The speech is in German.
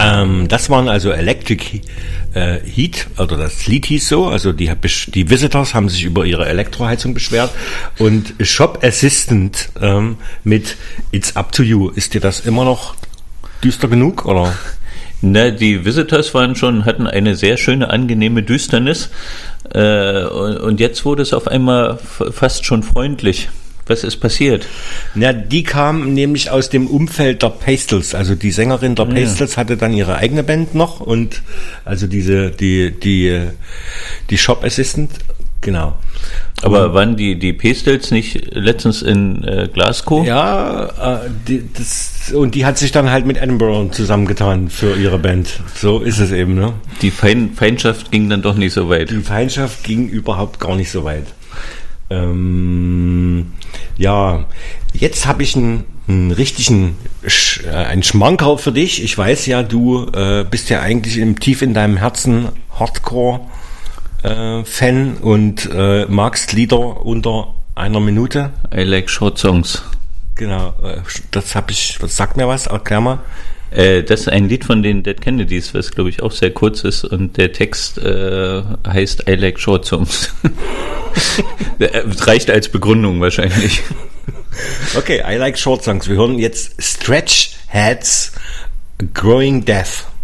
Das waren also Electric Heat, oder das Lied hieß so, also die Visitors haben sich über ihre Elektroheizung beschwert und Shop Assistant mit It's Up to You. Ist dir das immer noch düster genug, oder? Na, die Visitors hatten eine sehr schöne, angenehme Düsternis und jetzt wurde es auf einmal fast schon freundlich. Was ist passiert? Na, die kam nämlich aus dem Umfeld der Pastels. Also die Sängerin der Pastels hatte dann ihre eigene Band noch und also die Shop Assistant, genau. Aber waren die Pastels nicht letztens in Glasgow? Ja, die hat sich dann halt mit Edinburgh zusammengetan für ihre Band. So ist es eben, ne? Die Feindschaft ging dann doch nicht so weit. Die Feindschaft ging überhaupt gar nicht so weit. Ja, jetzt habe ich einen richtigen Schmankerl für dich. Ich weiß ja, du bist ja eigentlich tief in deinem Herzen Hardcore-Fan und magst Lieder unter einer Minute. I like short songs. Genau, das sag mir was, erklär mal. Das ist ein Lied von den Dead Kennedys, was glaube ich auch sehr kurz ist und der Text heißt I like short songs. Reicht als Begründung wahrscheinlich. Okay, I like short songs. Wir hören jetzt Stretch Heads, Growing Death.